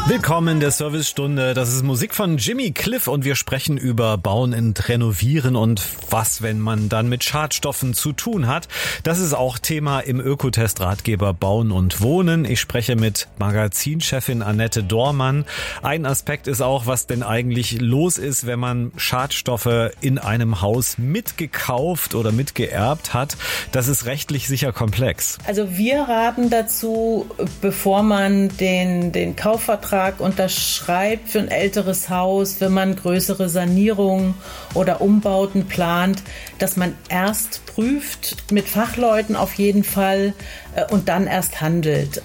Willkommen in der Servicestunde. Das ist Musik von Jimmy Cliff und wir sprechen über Bauen und Renovieren und was, wenn man dann mit Schadstoffen zu tun hat. Das ist auch Thema im Ökotest-Ratgeber Bauen und Wohnen. Ich spreche mit Magazinchefin Annette Dormann. Ein Aspekt ist auch, was denn eigentlich los ist, wenn man Schadstoffe in einem Haus mitgekauft oder mitgeerbt hat. Das ist rechtlich sicher komplex. Also wir raten dazu, bevor man den Kaufvertrag unterschreibt für ein älteres Haus, wenn man größere Sanierungen oder Umbauten plant, dass man erst prüft, mit Fachleuten auf jeden Fall, und dann erst handelt.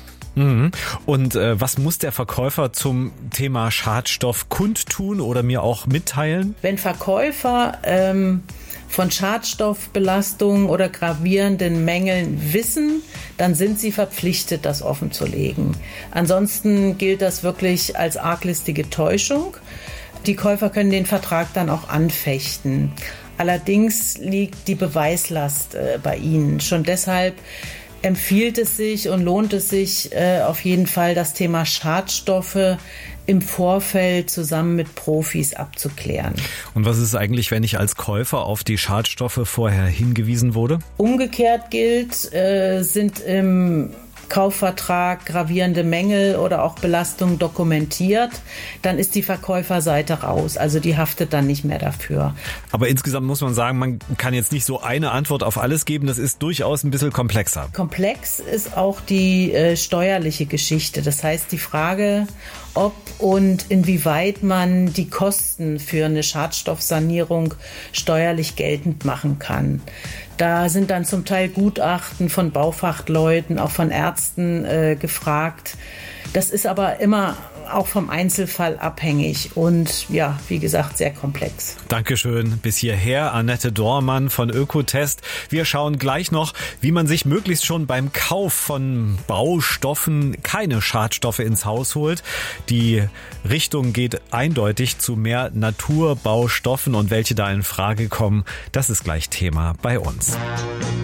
Und was muss der Verkäufer zum Thema Schadstoff kundtun oder mir auch mitteilen? Wenn Verkäufer von Schadstoffbelastungen oder gravierenden Mängeln wissen, dann sind sie verpflichtet, das offenzulegen. Ansonsten gilt das wirklich als arglistige Täuschung. Die Käufer können den Vertrag dann auch anfechten. Allerdings liegt die Beweislast bei ihnen. Schon deshalb empfiehlt es sich und lohnt es sich auf jeden Fall, das Thema Schadstoffe im Vorfeld zusammen mit Profis abzuklären. Und was ist eigentlich, wenn ich als Käufer auf die Schadstoffe vorher hingewiesen wurde? Umgekehrt gilt, sind im Kaufvertrag gravierende Mängel oder auch Belastungen dokumentiert, dann ist die Verkäuferseite raus. Also die haftet dann nicht mehr dafür. Aber insgesamt muss man sagen, man kann jetzt nicht so eine Antwort auf alles geben. Das ist durchaus ein bisschen komplexer. Komplex ist auch die steuerliche Geschichte. Das heißt, die Frage, ob und inwieweit man die Kosten für eine Schadstoffsanierung steuerlich geltend machen kann. Da sind dann zum Teil Gutachten von Baufachleuten, auch von Ärzten gefragt. Das ist aber immer auch vom Einzelfall abhängig und ja, wie gesagt, sehr komplex. Dankeschön. Bis hierher Annette Dormann von Ökotest. Wir schauen gleich noch, wie man sich möglichst schon beim Kauf von Baustoffen keine Schadstoffe ins Haus holt. Die Richtung geht eindeutig zu mehr Naturbaustoffen und welche da in Frage kommen, das ist gleich Thema bei uns.